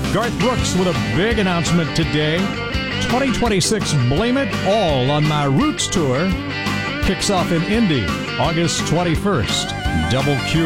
Garth Brooks with a big announcement today. 2026 Blame It All on My Roots Tour kicks off in Indy August 21st. Double Q